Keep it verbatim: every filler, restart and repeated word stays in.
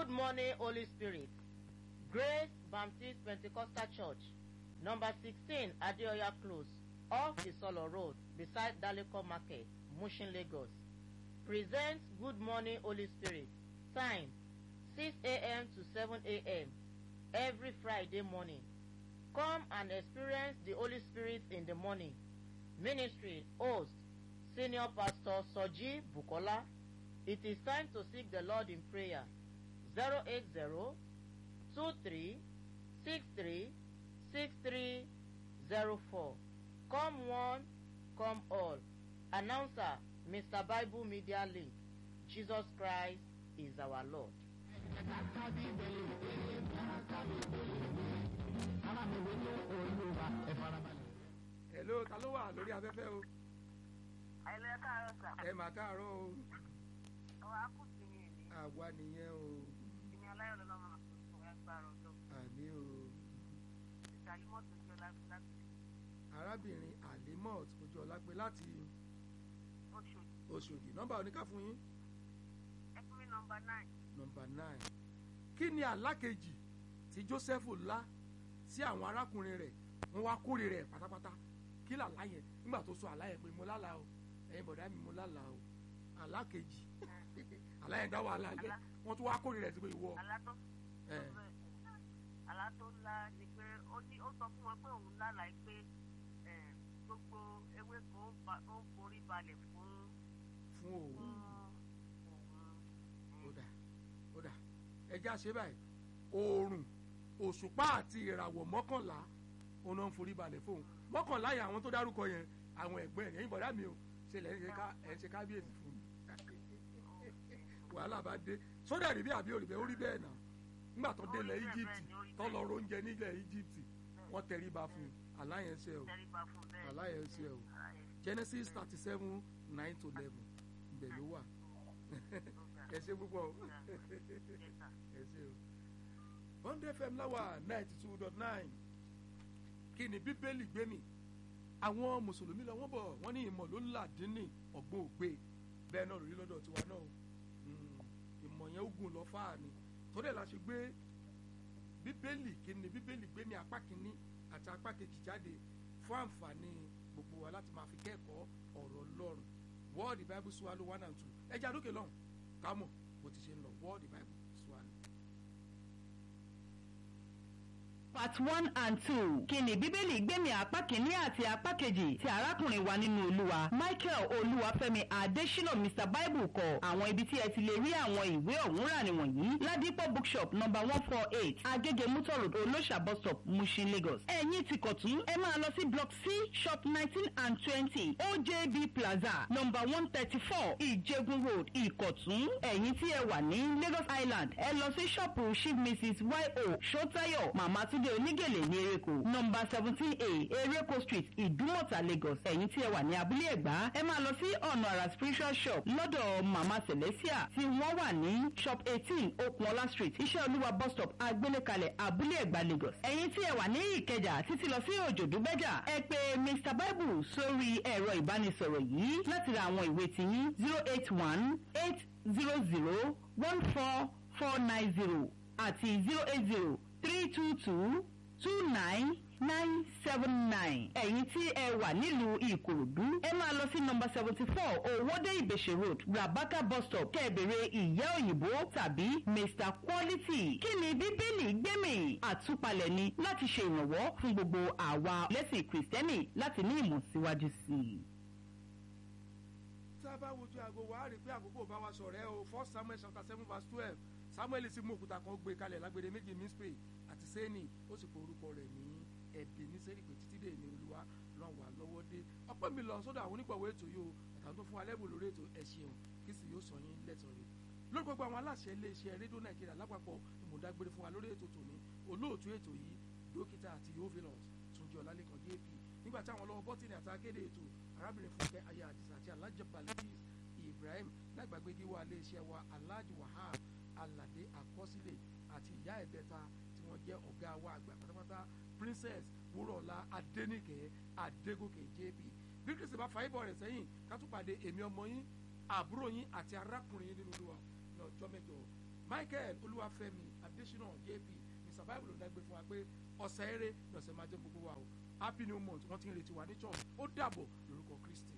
Good morning, Holy Spirit. Grace Baptist Pentecostal Church, number sixteen, Adeoya Close, off Isolo Road, beside Daleko Market, Mushin, Lagos. Presents Good Morning, Holy Spirit. Time, six a.m. to seven a.m. every Friday morning. Come and experience the Holy Spirit in the morning. Ministry host, Senior Pastor Soji Bukola. It is time to seek the Lord in prayer. zero eight zero, two three, six three, six three zero four. Come one, come all. Announcer, Mister Bible Media Link. Jesus Christ is our Lord. Hello, ta ló wà lórí afẹ́fẹ́ o? Hello, ẹ káàárọ̀ sà. Ẹ mà káàárọ̀ o. Ọwọ́ akùsì mi ni. Àwa nìyẹn o. Ìní aláyọ̀ lọ́nà máa tó fún ẹ gbàrọ̀ ọjọ́. Àmì o. Ìta Alimọ́tò ojú ọlá pé láti. Arábìnrin Alimot ojú ọlá pé láti Oṣòdì. Oṣòdì. Nọ́mbà oníká fún yín. Ẹ fún mi nọmba nine. Nọ́mbà nine. Kí ni àlá kejì tí Jósẹ́fù lá sí àwọn arákùnrin rẹ̀? Wọ́n wá kórè rẹ̀ pátápátá. Kí làlá yẹn? Nígbà tó sọ àlá yẹn pé mo lálàá o. Ẹ̀yin bọ̀dá mi mo lálàá o. Àlá kejì. Àlá yẹn dá wàhálà lẹ̀. Wọ́n tún wá kórè rẹ̀ sí pé ìwọ. Àlá tó àlá tó ńlá ni pé ó ní ó sọ fún wọn pé òun lálàá pé gbogbo ewé kan ó ń forí balẹ̀ fún fún òun. Ó dà ó dà ẹjẹ́ àṣẹ báyìí oòrùn òṣùpá àti ìràwọ̀ mọ́kànlá òun náà ń forí balẹ̀ fóun mọ́kànlá yẹn àwọn tó dárúkọ yẹn àwọn ẹ̀gbọ́n ẹ̀ ẹ̀yìn bọ̀dá mi o ṣe lẹ́yìn ẹ̀ ń ṣe kábíyèsí fún mi wàhálà bá dé sódà rí bí àbí òrìbẹ́ ó rí bẹ́ẹ̀ náà nígbà tó dé ilẹ̀ Egypt tó lọ róúnjẹ nílẹ̀ Egypt wọ́n tẹríba fún aláyẹnsẹ o aláyẹnsẹ o Genesis thirty seven nine to eleven ibẹ̀ ló wà ẹ ṣe púpọ̀ o ẹ ṣe o one day fm láwà ninety two dot nine kí ni bíbélì gbé mi àwọn mùsùlùmí lọ wọ́n bọ̀ wọ́n ní ìmọ̀ ló là dín ní ọ̀gbọ́n ògbé bẹ́ẹ̀ náà lórí lọ́dọ̀ tiwa náà ìmọ̀ yẹn ogun lọ fáà ni torí ẹ̀ la ṣe gbé bíbélì kí ni bíbélì gbé mi apá kìíní àti apá kejì jáde fún àǹfààní gbogbo wa láti máa fi kẹ́kọ̀ọ́ ọ̀rọ̀ Ọlọ́run Word the Bible swallow one and two ẹ jẹ́ àdókè lọ́hùn ká mọ̀ bó ti ṣe ń lọ Word the Bible swallow. Part one and two. Kí ni Bíbélì gbẹ̀mí apá kìíní àti apá kejì tí arákùnrin wa nínú Olúwa Michael Olúwafẹ́mi Adésínà Mister Bible kọ. Àwọn ibi tí ẹ ti lè rí àwọn ìwé ọ̀hún rà nìwọ̀nyí. Ládìpọ̀ bookshop number one four eight Agége Mutor Road Olóṣà bus stop Mushin Lagos. Ẹ̀yin ti Kọ̀tún ẹ máa lọ sí block C shop nineteen and twenty O J B Plaza number one thirty four Ìjẹ̀gùn Road Ìkọ̀tún. Ẹ̀yin tí ẹ wà ní Lagos Island ẹ lọ sí ṣọ́ọ̀pù Chief Missus Y O Ṣótáyọ̀ Màmá Túndé Onígèlè ní Ereko nọ́mbà seventeen A Ereko Street Ìdúmọ̀tà Lagos. Ẹ̀yin tí ẹ wà ní abúlé Ẹ̀gbá ẹ máa lọ sí ọ̀nà àrà spiritual shop lọ́dọ̀ Mama Celestia tí wọ́n wà ní shop eighteen Okunola Street Iṣẹ́ Olúwa bus stop Agbélékalẹ̀ abúlé Ẹ̀gbá Lagos. Ẹ̀yin tí ẹ wà ní Ìkẹjà títí lọ sí Òjòdúbẹ́jà ẹ pè Mister Bible sórí ẹ̀rọ ìbánisọ̀rọ̀ yìí láti ra àwọn ìwé tiyín zero eight one eight zero zero one four four nine zero àti zero eight zero three two two two nine nine seven nine. Ẹ̀yin tí ẹ wà nílùú Ìkòròdú ẹ máa lọ sí nọ́mbà seventy four Owódé Ìbèṣe road Rabaka bus stop kẹ́ẹ̀bẹ̀rẹ̀ ìyá òyìnbó tàbí Mister Quality. Kí ni Bíbélì gbẹ̀mí? Àtúpalẹ̀ ni láti ṣe ìrànwọ́ fún gbogbo àwa lẹ́sìn Kìrìsìtẹ́nì láti ní ìmọ̀ síwájú sí i. tá a bá wojú aago wa á rí i pé àkókò bá wa sọ̀rẹ́ o First Samuel chapter seven verse twelve Samuel sì mú òkúta kan gbé kalẹ̀ lágbèrè méjì Mispe àti Sénì ó sì pe orúkọ rẹ̀ ní ẹ̀bí ní sẹ́rígbè títí dé ní Olúwa ràn wá lọ́wọ́ dé ọpẹ́ mi lọ sọ́dọ̀ àwọn onígbọ̀wọ́ ètò yìí o àtàwọn tó fún wa lẹ́bùn lórí ètò ẹ ṣeun kí sì yóò sọ yín lẹ́tọ̀ọ́ rẹ̀ lórí gbogbo àwọn aláṣẹ iléeṣẹ́ rédíò Nàìjíríà lápapọ̀ ìmọ̀dágbére fún wa lórí ètò tòní olóòtú ètò yìí dókítà àti yovelos Túnjí Ọlálékan J P nígbà tí àwọn lọ́wọ́ bọ́tìnì àti akéde ètò arábìnrin Fúnkẹ́ ayé àdìsá àti alájọ Balkis Ibrahim lágbàgbé gíwá iléeṣẹ́ wa Alhaji Wahab Aládé Àkọsílẹ̀ àti ìyá ẹ̀bẹ̀ta tí wọ́n jẹ́ ọ̀gá wa àgbà pátápátá Princess Wúrọ̀lá Adéníkẹ́ Adégòkè J P bí Kristi bá fàyè bọ̀ rẹ̀ sẹ́yìn ká tún pàdé èmi ọmọ yín àbúrò yín àti arákùnrin yín nínú Olúwa lọ́jọ́ mẹ́jọ Michael Olúwafẹ́mi Adésínà jp Mr Bible ló ń dágbé fún wa pé ọ̀sẹ̀ eré lọ́sẹ̀ máa jẹ́ gbogbo wa o happy new month wọ́n ti ń retí wa ní church ó dàbọ̀ lórúkọ Kristi.